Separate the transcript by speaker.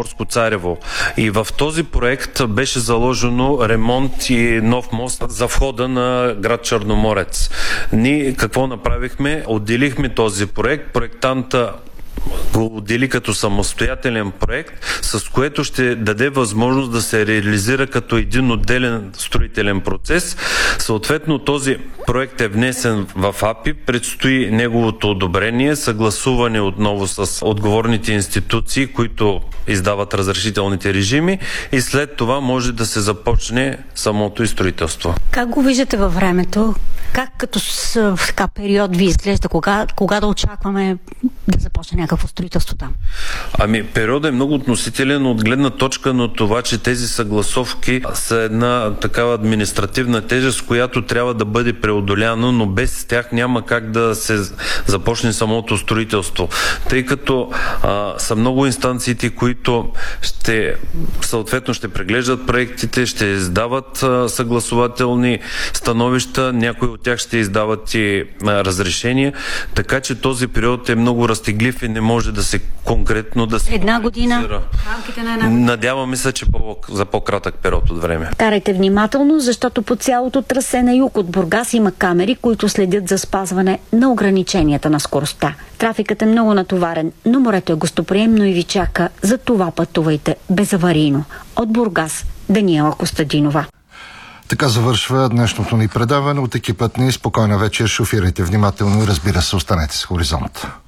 Speaker 1: Приморско Царево. И в този проект беше заложено ремонт и нов мост за входа на град Черноморец. Ние какво направихме? Отделихме този проект. Проектанта го отдели като самостоятелен проект, с което ще даде възможност да се реализира като един отделен строителен процес. Съответно, този проект е внесен в АПИ, предстои неговото одобрение, съгласуване отново с отговорните институции, които издават разрешителните режими, и след това може да се започне самото и строителство.
Speaker 2: Как го виждате във времето? Как като така период ви изглежда? Кога да очакваме да започне някакво строителство там?
Speaker 1: Периодът е много относителен от гледна точка на това, че тези съгласовки са една такава административна тежест, която трябва да бъде преодоляна, но без тях няма как да се започне самото строителство. Тъй като са много инстанциите, които съответно ще преглеждат проектите, ще издават съгласователни становища, някои от тях ще издават и разрешения, така че този период е много разтеглив и не може да се конкретно да се...
Speaker 2: Една година? В рамките на една година?
Speaker 1: Надяваме се, че за по-кратък период от време.
Speaker 2: Карайте внимателно, защото по цялото трасе на юг от Бургас има камери, които следят за спазване на ограниченията на скоростта. Трафикът е много натоварен, но морето е гостоприемно и ви чака. За това пътувайте безаварийно. От Бургас, Даниела Костадинова.
Speaker 3: Така завършва днешното ни предаване от екипът ни. Спокойна вечер, шофирайте внимателно и разбира се, останете с Хоризонт.